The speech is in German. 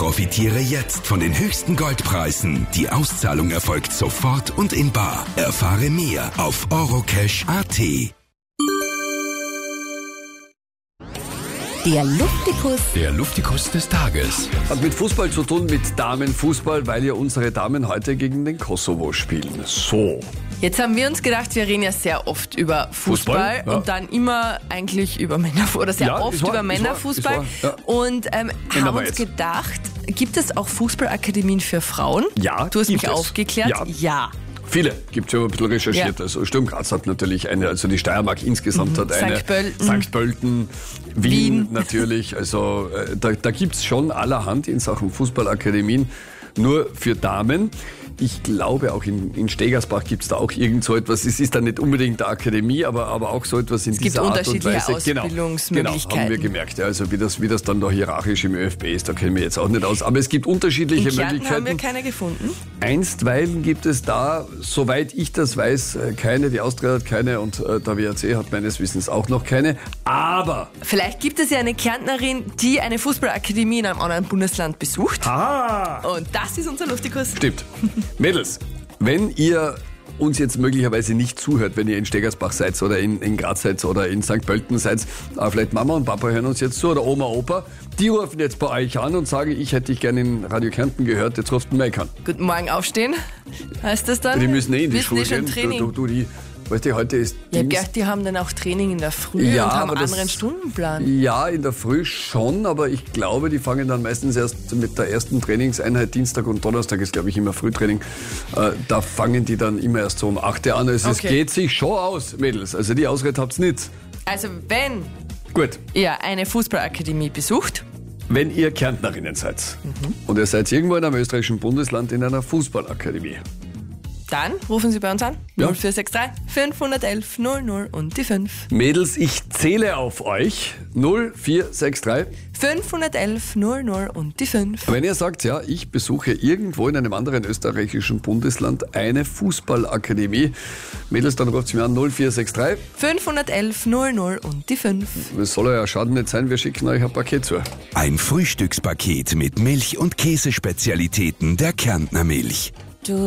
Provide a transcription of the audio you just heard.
Profitiere jetzt von den höchsten Goldpreisen. Die Auszahlung erfolgt sofort und in bar. Erfahre mehr auf Eurocash.at. Der Luftikus. Der Luftikus des Tages. Hat mit Fußball zu tun, mit Damenfußball, weil ja unsere Damen heute gegen den Kosovo spielen. So. Jetzt haben wir uns gedacht, wir reden ja sehr oft über Fußball ja. und dann immer eigentlich über Männerfußball oder sehr oft über Männerfußball. Ja. Und haben uns jetzt. gedacht, gibt es auch Fußballakademien für Frauen? Ja, Du hast gibt mich es. aufgeklärt. Ja. Viele, gibt es ja ein bisschen recherchiert. Ja. Also Sturm Graz hat natürlich eine, also die Steiermark insgesamt hat eine. St. Pölten, Wien natürlich. Also da gibt es schon allerhand in Sachen Fußballakademien, nur für Damen. Ich glaube, auch in Stegersbach gibt es da auch irgend so etwas. Es ist dann nicht unbedingt eine Akademie, aber auch so etwas in dieser Art und Weise. Es gibt unterschiedliche Ausbildungsmöglichkeiten. Genau, haben wir gemerkt. Ja, also wie das dann da hierarchisch im ÖFB ist, da kennen wir jetzt auch nicht aus. Aber es gibt unterschiedliche in Kärnten Möglichkeiten. Haben wir keine gefunden? Einstweilen gibt es da, soweit ich das weiß, keine. Die Austria hat keine und der WRC hat meines Wissens auch noch keine. Aber Vielleicht gibt es ja eine Kärntnerin, die eine Fußballakademie in einem anderen Bundesland besucht. Und das ist unser Luftikus. Stimmt. Mädels, wenn ihr uns jetzt möglicherweise nicht zuhört, wenn ihr in Stegersbach seid oder in Graz seid oder in St. Pölten seid, aber vielleicht Mama und Papa hören uns jetzt zu oder Oma, Opa, die rufen jetzt bei euch an und sagen, ich hätte dich gerne in Radio Kärnten gehört, jetzt ruft Mike an. Guten Morgen, aufstehen. Heißt das dann? Die müssen in die Wissen Schule schon gehen. Training? Weißt du, heute ist Ja, Dienst- Gerd, die haben dann auch Training in der Früh Ja, und haben aber einen das- anderen Stundenplan. Ja, in der Früh schon, aber ich glaube, die fangen dann meistens erst mit der ersten Trainingseinheit, Dienstag und Donnerstag ist, glaube ich, immer Frühtraining. Da fangen die dann immer erst so um 8 Uhr an. Also Es Okay. geht sich schon aus, Mädels. Also die Ausrede habt's nicht. Also wenn Gut, ihr eine Fußballakademie besucht, wenn ihr Kärntnerinnen seid und ihr seid irgendwo in einem österreichischen Bundesland in einer Fußballakademie, dann rufen Sie bei uns an. Ja. 0463 511 00 und die 5. Mädels, ich zähle auf euch. 0463. 511 00 und die 5. Wenn ihr sagt, ja, ich besuche irgendwo in einem anderen österreichischen Bundesland eine Fußballakademie, Mädels, dann ruft sie mir an 0463. 511 00 und die 5. Es soll euer Schaden nicht sein, wir schicken euch ein Paket zu. Ein Frühstückspaket mit Milch- und Käsespezialitäten der Kärntner Milch.